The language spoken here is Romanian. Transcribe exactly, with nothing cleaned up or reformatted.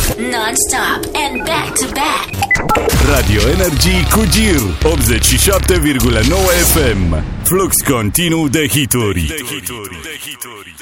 Non-stop and back-to-back. Radio Energy cu Gir optzeci și șapte virgulă nouă F M. Flux continuu de hituri.